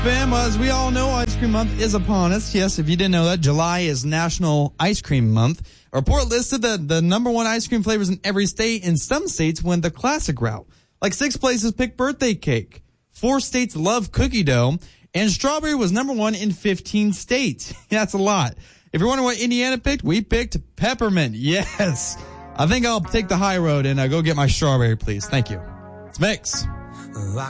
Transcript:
Fam, as we all know, Ice Cream Month is upon us. Yes, if you didn't know that, July is National Ice Cream Month. A report listed the number one ice cream flavors in every state. In some states went the classic route. Like 6 places picked birthday cake. 4 states love cookie dough. And strawberry was number 1 in 15 states. That's a lot. If you're wondering what Indiana picked, we picked peppermint. Yes. I think I'll take the high road and go get my strawberry, please. Thank you. It's Mix.